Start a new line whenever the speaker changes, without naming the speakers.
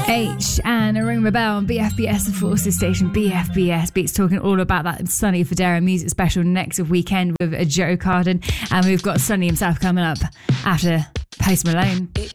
H and Aroma Bell on BFBS, the Forces station. BFBS Beats, talking all about that Sunny Fodera music special next weekend with Joe Carden. And we've got Sunny himself coming up after Post Malone.